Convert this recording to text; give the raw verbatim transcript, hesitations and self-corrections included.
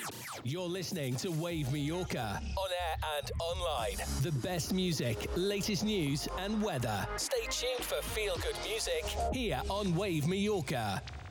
You're listening to Wave Mallorca, on air and online. The best music, latest news and weather. Stay tuned for feel-good music here on Wave Mallorca.